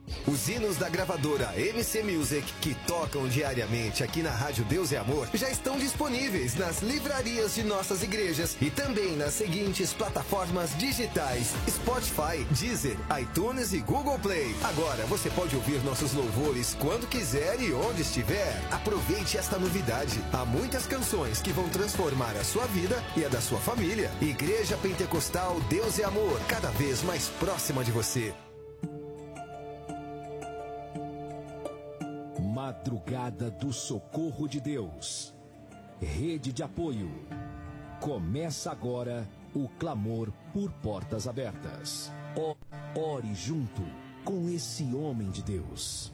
Os hinos da gravadora MC Music, que tocam diariamente aqui na Rádio Deus e Amor, já estão disponíveis nas livrarias de nossas igrejas e também nas seguintes plataformas digitais: Spotify, Deezer, iTunes e Google Play. Agora você pode ouvir nossos louvores quando quiser e onde estiver. Aproveite esta novidade. Há muitas canções que vão transformar a sua vida e a da sua família. Igreja Pentecostal Deus e Amor, cada vez mais próxima de você. Madrugada do Socorro de Deus. Rede de apoio. Começa agora o clamor por portas abertas. Ore junto com esse homem de Deus.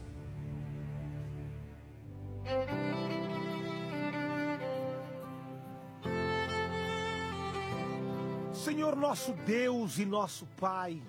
Senhor nosso Deus e nosso Pai,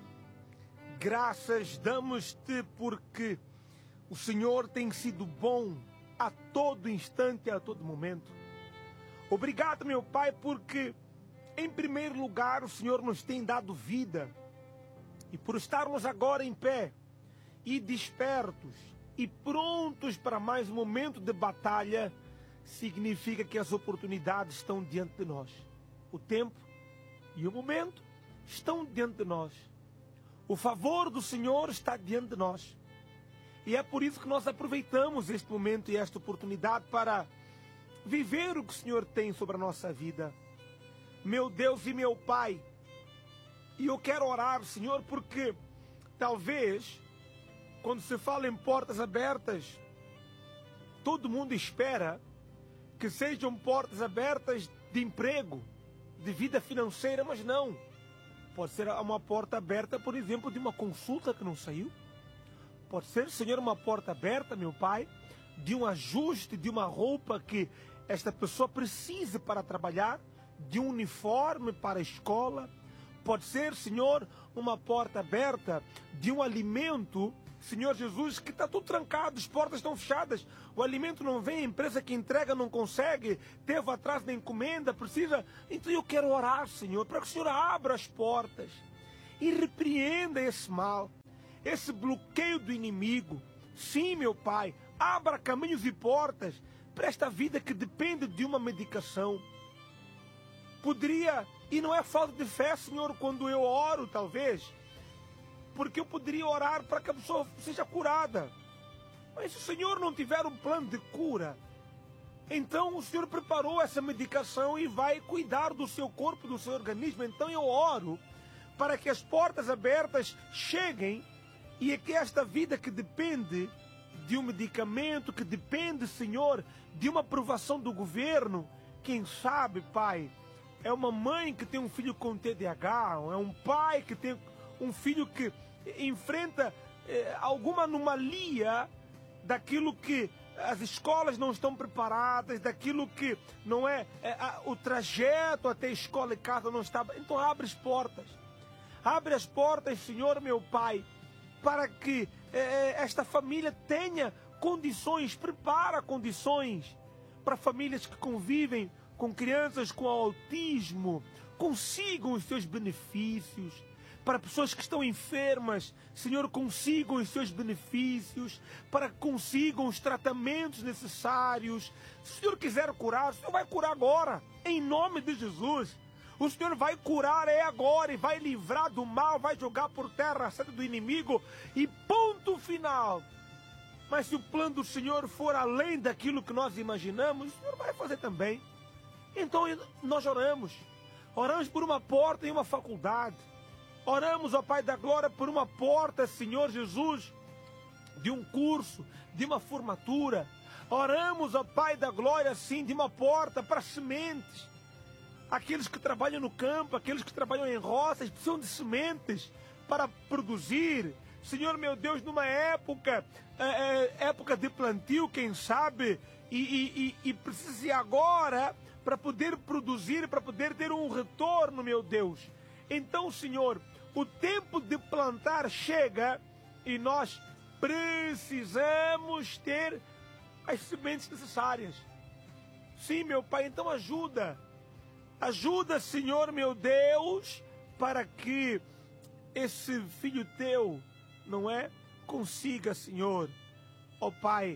graças damos-te porque o Senhor tem sido bom a todo instante e a todo momento. Obrigado, meu Pai, porque, em primeiro lugar, o Senhor nos tem dado vida. E por estarmos agora em pé e despertos e prontos para mais um momento de batalha, significa que as oportunidades estão diante de nós. O tempo e o momento estão diante de nós. O favor do Senhor está diante de nós. E é por isso que nós aproveitamos este momento e esta oportunidade para viver o que o Senhor tem sobre a nossa vida. Meu Deus e meu Pai, e eu quero orar, Senhor, porque talvez, quando se fala em portas abertas, todo mundo espera que sejam portas abertas de emprego, de vida financeira, mas não. Pode ser uma porta aberta, por exemplo, de uma consulta que não saiu. Pode ser, Senhor, uma porta aberta, meu Pai, de um ajuste, de uma roupa que esta pessoa precise para trabalhar, de um uniforme para a escola. Pode ser, Senhor, uma porta aberta de um alimento, Senhor Jesus, que está tudo trancado, as portas estão fechadas, o alimento não vem, a empresa que entrega não consegue, teve atraso na encomenda, precisa. Então eu quero orar, Senhor, para que o Senhor abra as portas e repreenda esse mal, esse bloqueio do inimigo. Sim, meu Pai, abra caminhos e portas para esta vida que depende de uma medicação. Poderia, e não é falta de fé, Senhor, quando eu oro, talvez, porque eu poderia orar para que a pessoa seja curada. Mas se o Senhor não tiver um plano de cura, então o Senhor preparou essa medicação e vai cuidar do seu corpo, do seu organismo. Então eu oro para que as portas abertas cheguem e que esta vida que depende de um medicamento, que depende, Senhor, de uma aprovação do governo, quem sabe, Pai, é uma mãe que tem um filho com TDAH, é um pai que tem um filho que enfrenta alguma anomalia daquilo que as escolas não estão preparadas, daquilo que não é, o trajeto até a escola e casa não está. Então abre as portas. Abre as portas, Senhor, meu Pai, para que esta família tenha condições, prepara condições para famílias que convivem com crianças com autismo, consigam os seus benefícios. Para pessoas que estão enfermas, Senhor, consigam os seus benefícios, para que consigam os tratamentos necessários. Se o Senhor quiser curar, o Senhor vai curar agora, em nome de Jesus. O Senhor vai curar agora e vai livrar do mal, vai jogar por terra a seta do inimigo e ponto final. Mas se o plano do Senhor for além daquilo que nós imaginamos, o Senhor vai fazer também. Então nós oramos por uma porta em uma faculdade. Oramos, ó Pai da Glória, por uma porta, Senhor Jesus, de um curso, de uma formatura. Oramos, ó Pai da Glória, sim, de uma porta para sementes. Aqueles que trabalham no campo, aqueles que trabalham em roças, precisam de sementes para produzir. Senhor, meu Deus, numa época de plantio, quem sabe, e precisa ir agora para poder produzir, para poder ter um retorno, meu Deus. Então, Senhor, o tempo de plantar chega e nós precisamos ter as sementes necessárias. Sim, meu Pai, então ajuda. Ajuda, Senhor, meu Deus, para que esse filho teu, não é, consiga, Senhor, ó Pai,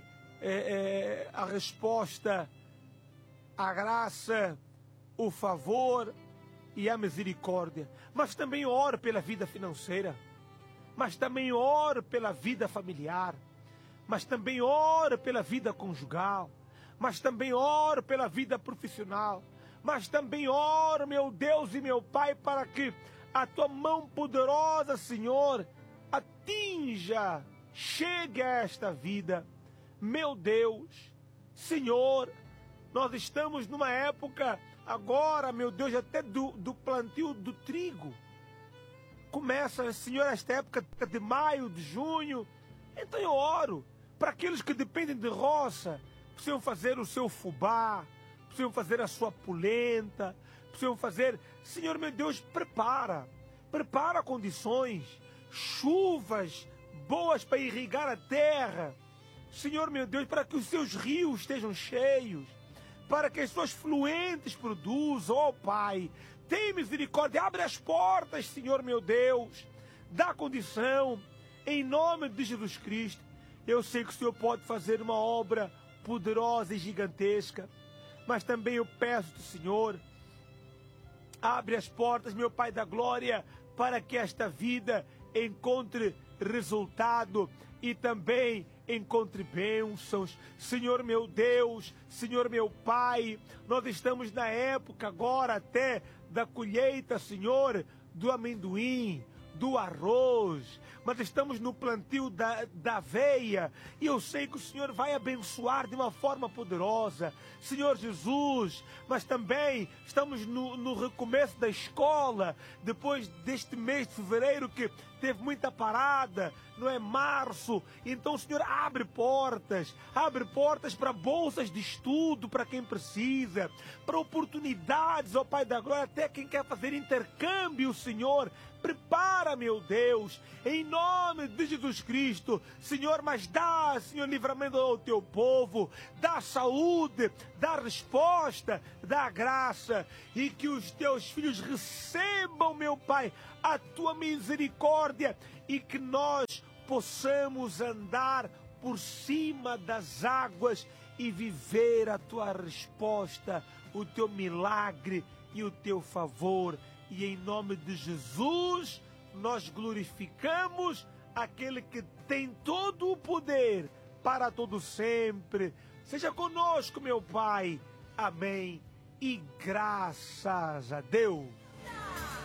a resposta, a graça, o favor e a misericórdia. Mas também oro pela vida financeira, mas também oro pela vida familiar, mas também oro pela vida conjugal, mas também oro pela vida profissional, mas também oro, meu Deus e meu Pai, para que a tua mão poderosa, Senhor, atinja, chegue a esta vida. Meu Deus, Senhor, nós estamos numa época agora, meu Deus, até do plantio do trigo. Começa, Senhor, esta época de maio, de junho. Então eu oro para aqueles que dependem de roça, precisam fazer o seu fubá, precisam fazer a sua polenta, precisam fazer... Senhor, meu Deus, prepara condições, chuvas boas para irrigar a terra. Senhor, meu Deus, para que os seus rios estejam cheios, para que as suas fluentes produzam, ó Pai. Tem misericórdia, abre as portas, Senhor, meu Deus, dá condição, em nome de Jesus Cristo. Eu sei que o Senhor pode fazer uma obra poderosa e gigantesca, mas também eu peço-te, Senhor, abre as portas, meu Pai da glória, para que esta vida encontre resultado e também encontre bênçãos. Senhor meu Deus, Senhor meu Pai, nós estamos na época agora até da colheita, Senhor, do amendoim, do arroz, mas estamos no plantio da aveia, e eu sei que o Senhor vai abençoar de uma forma poderosa, Senhor Jesus, mas também estamos no recomeço da escola, depois deste mês de fevereiro que teve muita parada, não é? Março. Então, Senhor, abre portas para bolsas de estudo para quem precisa, para oportunidades, ó Pai da glória, até quem quer fazer intercâmbio, Senhor. Prepara, meu Deus, em nome de Jesus Cristo, Senhor, mas dá, Senhor, livramento ao teu povo, dá saúde, dá resposta, dá graça, e que os teus filhos recebam, meu Pai, a tua misericórdia, e que nós possamos andar por cima das águas e viver a tua resposta, o teu milagre e o teu favor. E em nome de Jesus, nós glorificamos aquele que tem todo o poder para todo sempre. Seja conosco, meu Pai. Amém. E graças a Deus.